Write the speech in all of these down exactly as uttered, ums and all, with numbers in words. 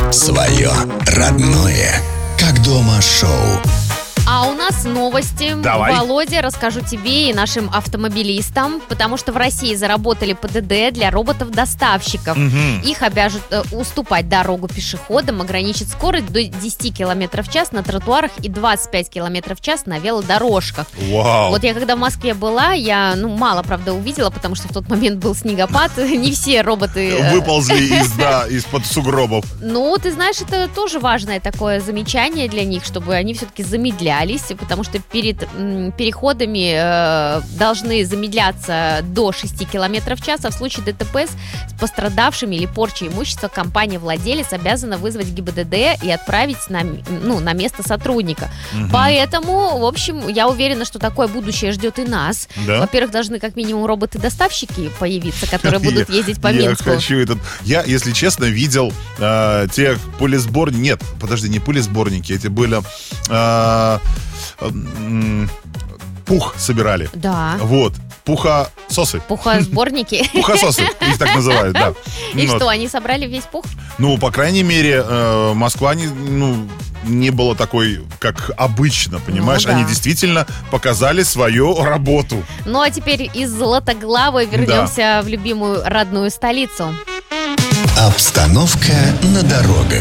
Свое родное, как дома шоу. А у нас новости. Давай. Володя, расскажу тебе и нашим автомобилистам, потому что в России заработали ПДД для роботов-доставщиков. Угу. Их обяжут э, уступать дорогу пешеходам, ограничить скорость до десять километров в час на тротуарах и двадцать пять километров в час на велодорожках. Вау. Вот я когда в Москве была, я, ну, мало, правда, увидела, потому что в тот момент был снегопад, не все роботы... э, Выползли из, да, из-под сугробов. Ну, ты знаешь, это тоже важное такое замечание для них, чтобы они все-таки замедлялись, потому что перед м, переходами э, должны замедляться до шести километров в час, а в случае ДТП с пострадавшими или порчей имущества компания-владелец обязана вызвать ГИБДД и отправить на, ну, на место сотрудника. Угу. Поэтому, в общем, я уверена, что такое будущее ждет и нас. Да? Во-первых, должны как минимум роботы-доставщики появиться, которые будут ездить по Я Минску. хочу этот... Я, если честно, видел э, те пылесборники... Нет, подожди, не пылесборники, эти были... Э, э, м, пух собирали. Да. Вот. Пухососы. Пухосборники. Пухососы, их так называют, да. И Вот. что, они собрали весь пух? Ну, по крайней мере, э, Москва не, ну, не была такой, как обычно, понимаешь? Ну, да. Они действительно показали свою работу. Ну, а теперь из Златоглавой вернемся в любимую родную столицу. Обстановка на дорогах.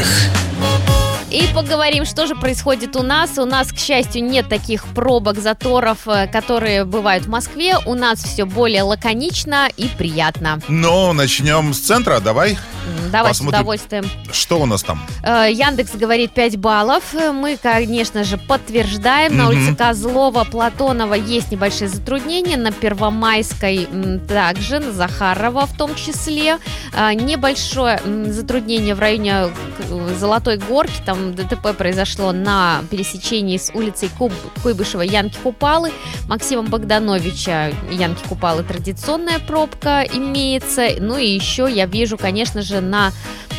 И поговорим, что же происходит у нас. У нас, к счастью, нет таких пробок, заторов, э, которые бывают в Москве. У нас все более лаконично и приятно. Но начнем с центра, давай. М, Давайте с Посмотрим. удовольствием. Что у нас там? Э, Яндекс говорит пять баллов. Мы, конечно же, подтверждаем. На Мгм. улице Козлова, Платонова есть небольшие затруднения. На Первомайской м, также, на Захарова в том числе. Э, Небольшое м, затруднение в районе к- Золотой Горки. Там ДТП произошло на пересечении с улицей Куб- Куйбышева Янки Купалы. Максима Богдановича Янки Купалы традиционная пробка имеется. Ну и еще я вижу, конечно же, на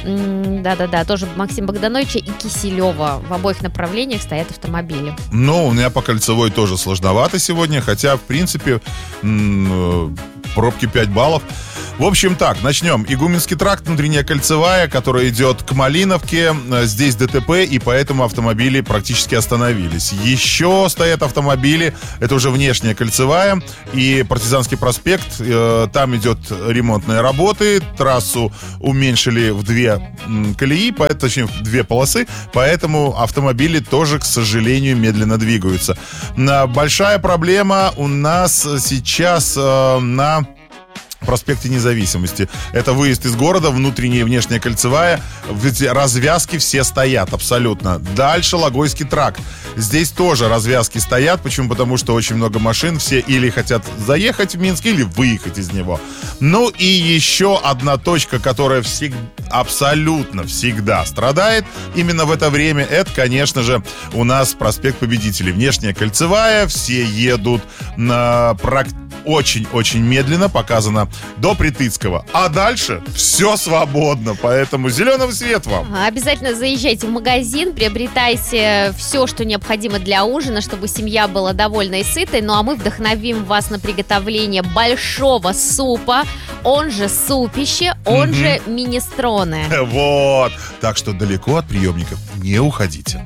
м, да-да-да, тоже Максима Богдановича и Киселева. В обоих направлениях стоят автомобили. Ну, у меня по Кольцевой тоже сложновато сегодня, хотя, в принципе, м, э, пробки пять баллов. В общем так, начнем. Игуменский тракт, внутренняя Кольцевая, которая идет к Малиновке. Э, Здесь ДТП, и поэтому автомобили практически остановились. Еще стоят автомобили, это уже внешняя Кольцевая и Партизанский проспект. Э, Там идет ремонтные работы, трассу уменьшили в две м, колеи, по- точнее, в две полосы, поэтому автомобили тоже, к сожалению, медленно двигаются. На- Большая проблема у нас сейчас э, на проспекте Независимости. Это выезд из города, внутренняя и внешняя Кольцевая. Эти развязки все стоят абсолютно. Дальше Логойский тракт. Здесь тоже развязки стоят. Почему? Потому что очень много машин. Все или хотят заехать в Минск, или выехать из него. Ну и еще одна точка, которая всег... абсолютно всегда страдает именно в это время. Это, конечно же, у нас проспект Победителей. Внешняя Кольцевая. Все едут на практику очень-очень медленно, показано до Притыцкого. А дальше все свободно, поэтому зеленый свет вам. Обязательно заезжайте в магазин, приобретайте все, что необходимо для ужина, чтобы семья была довольна и сытой. Ну а мы вдохновим вас на приготовление большого супа, он же супище, он Мгм. же минестроне. Вот. Так что далеко от приемников не уходите.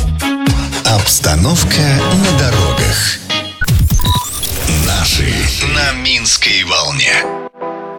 Обстановка на дорогах. Наши на Минской волне.